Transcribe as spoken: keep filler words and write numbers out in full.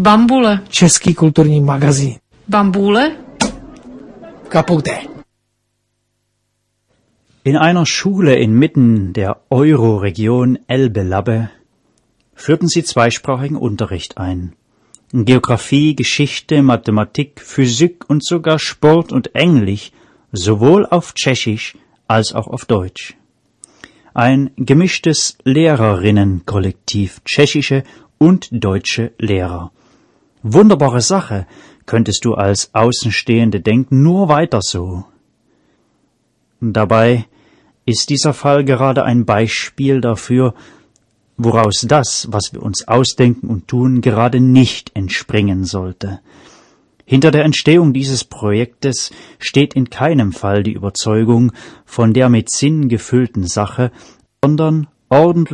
Bambule. Český kulturní magazín. Bambule? Kaputte. In einer Schule inmitten der Euro-Region Elbe-Labbe führten sie zweisprachigen Unterricht ein. Geographie, Geschichte, Mathematik, Physik und sogar Sport und Englisch, sowohl auf Tschechisch als auch auf Deutsch. Ein gemischtes Lehrerinnenkollektiv, tschechische und deutsche Lehrer. Wunderbare Sache, könntest du als Außenstehende denken, nur weiter so. Dabei ist dieser Fall gerade ein Beispiel dafür, woraus das, was wir uns ausdenken und tun, gerade nicht entspringen sollte. Hinter der Entstehung dieses Projektes steht in keinem Fall die Überzeugung von der mit Sinn gefüllten Sache, sondern ordentlich